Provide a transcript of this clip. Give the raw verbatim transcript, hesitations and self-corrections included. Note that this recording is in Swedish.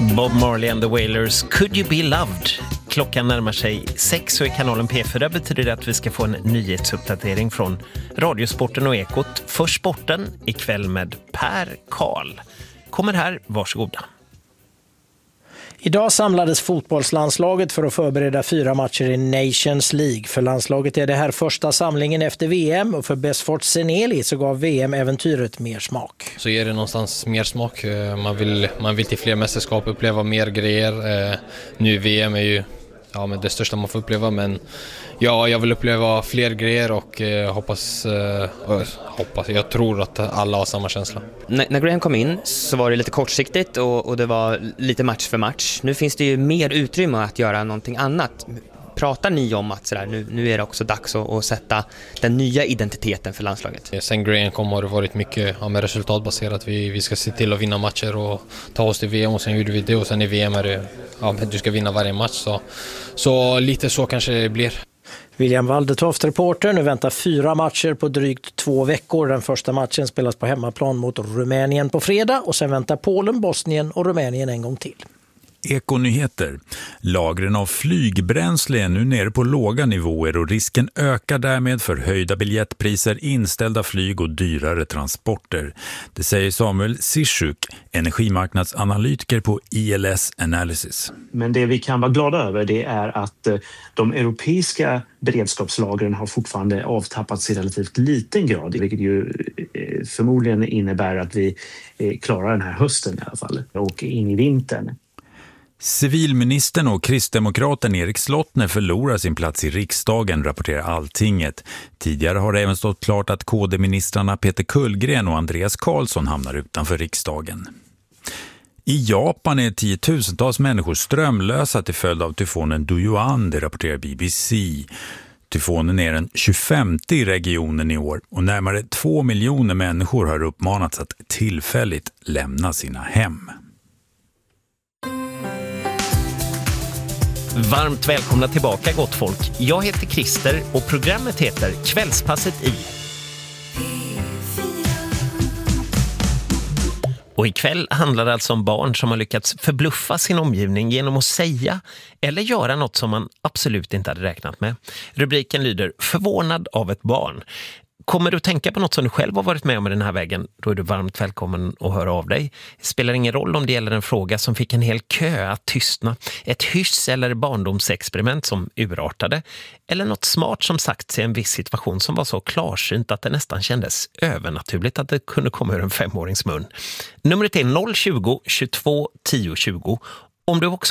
Bob Marley and the Wailers, Could You Be Loved? Klockan närmar sig sex och i kanalen P fyra betyder det att vi ska få en nyhetsuppdatering från Radiosporten och Ekot. För sporten ikväll med Per Karl. Kommer här, varsågoda. Idag samlades fotbollslandslaget för att förbereda fyra matcher i Nations League. För landslaget är det här första samlingen efter V M och för Besfort Seneli så gav V M-äventyret mer smak. Så ger det någonstans mer smak. Man vill, man vill till fler mästerskap, uppleva mer grejer. Nu V M är ju ja, men det största man får uppleva, men ja, jag vill uppleva fler grejer och eh, hoppas, eh, hoppas, jag tror att alla har samma känsla. N- när Graham kom in så var det lite kortsiktigt och, och det var lite match för match. Nu finns det ju mer utrymme att göra någonting annat. Pratar ni om att sådär, nu, nu är det också dags att, att sätta den nya identiteten för landslaget? Sen Graham kom har det varit mycket ja, med resultatbaserat. Vi, vi ska se till att vinna matcher och ta oss till V M och sen gjorde vi det och sen i V M är det ja, du ska vinna varje match. Så, så lite så kanske det blir. William Waldetoft, reporter. Nu väntar fyra matcher på drygt två veckor. Den första matchen spelas på hemmaplan mot Rumänien på fredag och sen väntar Polen, Bosnien och Rumänien en gång till. Ekonyheter. Lagren av flygbränsle är nu nere på låga nivåer och risken ökar därmed för höjda biljettpriser, inställda flyg och dyrare transporter. Det säger Samuel Sischuk, energimarknadsanalytiker på I L S Analysis. Men det vi kan vara glada över det är att de europeiska beredskapslagren har fortfarande avtappats i relativt liten grad, vilket ju förmodligen innebär att vi klarar den här hösten i alla fall och in i vintern. Civilministern och kristdemokraten Erik Slottner förlorar sin plats i riksdagen, rapporterar Alltinget. Tidigare har det även stått klart att K D-ministrarna Peter Kullgren och Andreas Karlsson hamnar utanför riksdagen. I Japan är tiotusentals människor strömlösa till följd av tyfonen Doyoan, det rapporterar B B C. Tyfonen är den tjugofemte i regionen i år och närmare två miljoner människor har uppmanats att tillfälligt lämna sina hem. Varmt välkomna tillbaka, gott folk. Jag heter Christer och programmet heter Kvällspasset i. Och ikväll handlar det alltså om barn som har lyckats förbluffa sin omgivning genom att säga eller göra något som man absolut inte hade räknat med. Rubriken lyder Förvånad av ett barn. Kommer du tänka på något som du själv har varit med om i den här vägen, då är du varmt välkommen att höra av dig. Det spelar ingen roll om det gäller en fråga som fick en hel kö att tystna, ett hyss eller barndomsexperiment som urartade, eller något smart som sagts i en viss situation som var så klarsynt att det nästan kändes övernaturligt att det kunde komma ur en femårings mun. Numret är noll tjugo, tjugotvå, tio tjugo. Om du också